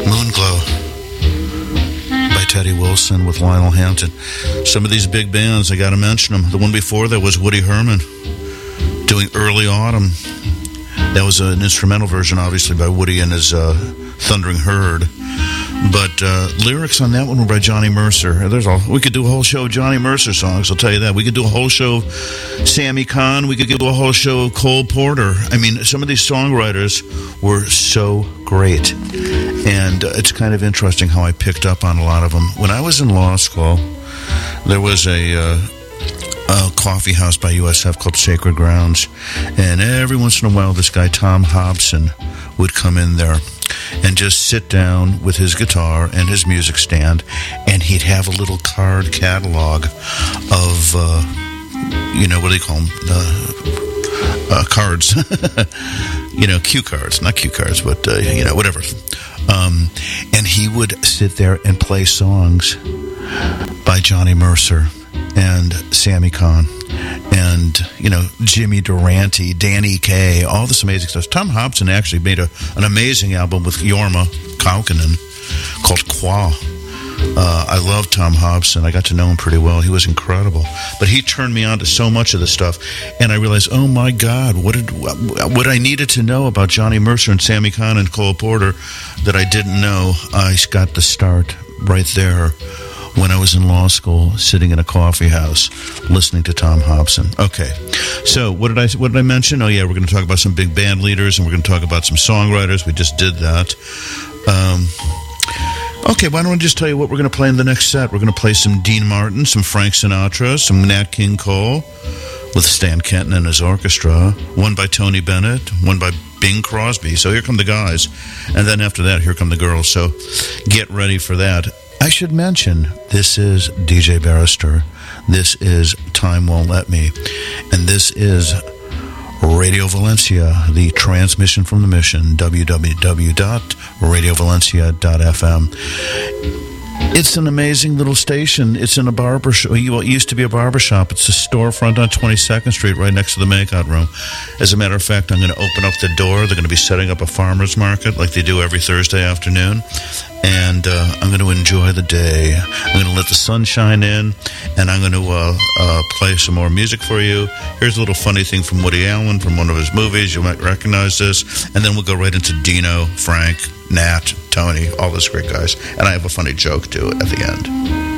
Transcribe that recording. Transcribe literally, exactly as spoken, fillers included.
Moonglow by Teddy Wilson with Lionel Hampton. Some of these big bands, I got to mention them. The one before that was Woody Herman doing Early Autumn. That was an instrumental version, obviously, by Woody and his uh, Thundering Herd. But uh, lyrics on that one were by Johnny Mercer. There's all, we could do a whole show of Johnny Mercer songs, I'll tell you that. We could do a whole show of Sammy Kahn. We could do a whole show of Cole Porter. I mean, some of these songwriters were so great. And uh, it's kind of interesting how I picked up on a lot of them. When I was in law school, there was a... Uh, a coffee house by U S F called Sacred Grounds, and every once in a while this guy Tom Hobson would come in there and just sit down with his guitar and his music stand, and he'd have a little card catalog of uh, you know, what do they call them, uh, uh, cards you know, cue cards, not cue cards, but uh, you know, whatever, um, and he would sit there and play songs by Johnny Mercer and Sammy Kahn, and, you know, Jimmy Durante, Danny Kaye, all this amazing stuff. Tom Hobson actually made a, an amazing album with Jorma Kaukonen called Qua. Uh, I love Tom Hobson. I got to know him pretty well. He was incredible. But he turned me on to so much of this stuff, and I realized, oh, my God, what did what I needed to know about Johnny Mercer and Sammy Kahn and Cole Porter that I didn't know, I got the start right there when I was in law school, sitting in a coffee house, listening to Tom Hobson. Okay, so what did I what did I mention? Oh, yeah, we're going to talk about some big band leaders, and we're going to talk about some songwriters. We just did that. Um, okay, why don't I just tell you what we're going to play in the next set? We're going to play some Dean Martin, some Frank Sinatra, some Nat King Cole with Stan Kenton and his orchestra, one by Tony Bennett, one by Bing Crosby. So here come the guys, and then after that, here come the girls. So get ready for that. I should mention, this is D J Barrister, this is Time Won't Let Me, and this is Radio Valencia, the transmission from the mission, w w w dot radio valencia dot f m. It's an amazing little station. It's in a barber shop. Well, it used to be a barber shop. It's a storefront on twenty-second Street right next to the makeout room. As a matter of fact, I'm going to open up the door. They're going to be setting up a farmer's market like they do every Thursday afternoon. And uh, I'm going to enjoy the day. I'm going to let the sun shine in, and I'm going to uh, uh, play some more music for you. Here's a little funny thing from Woody Allen from one of his movies. You might recognize this. And then we'll go right into Dino, Frank, Nat, Tony, all those great guys. And I have a funny joke, too, at the end.